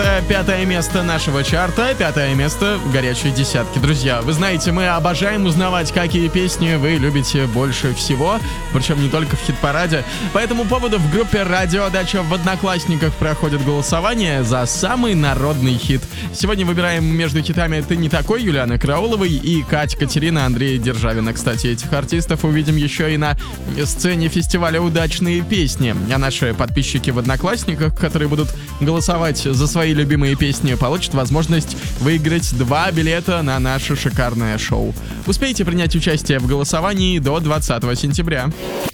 Это 5-е место нашего чарта, 5-е место горячей десятки. Друзья, вы знаете, мы обожаем узнавать, какие песни вы любите больше всего, причем не только в хит-параде. По этому поводу в группе «Радио Дача» в Одноклассниках проходит голосование за самый народный хит. Сегодня выбираем между хитами «Ты не такой» Юлианы Карауловой и «Кать Катерина» Андрея Державина. Кстати, этих артистов увидим еще и на сцене фестиваля «Удачные песни». А наши подписчики в Одноклассниках, которые будут голосовать за свои любимые песни, получат возможность выиграть 2 билета на наше шикарное шоу. Успейте принять участие в голосовании до 20 сентября.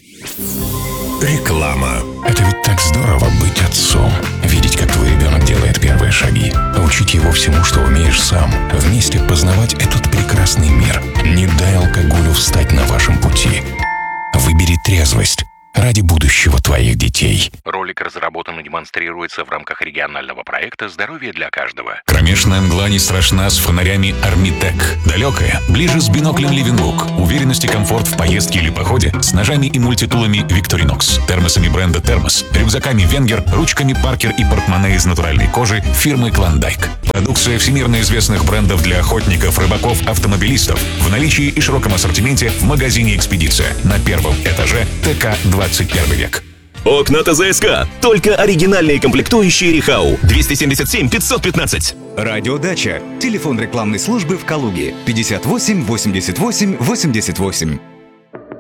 Реклама. Это ведь так здорово быть отцом. Видеть, как твой ребенок делает первые шаги. Учить его всему, что умеешь сам. Вместе познавать этот прекрасный мир. Не дай алкоголю встать на вашем пути. Выбери трезвость ради будущего твоих детей. Ролик разработан и демонстрируется в рамках регионального проекта «Здоровье для каждого». Кромешная мгла не страшна с фонарями Армитек. Далекая, ближе с биноклем Ливенлук. Уверенность и комфорт в поездке или походе с ножами и мультитулами Victorinox. Термосами бренда Термос, рюкзаками Венгер, ручками Паркер и портмоне из натуральной кожи фирмы Клондайк. Продукция всемирно известных брендов для охотников, рыбаков, автомобилистов. В наличии и широком ассортименте в магазине «Экспедиция» на первом этаже ТК 21 век. Окна ТЗСК. Только оригинальные комплектующие Рихау. 277 515. Радио Дача. Телефон рекламной службы в Калуге. 58 88 88.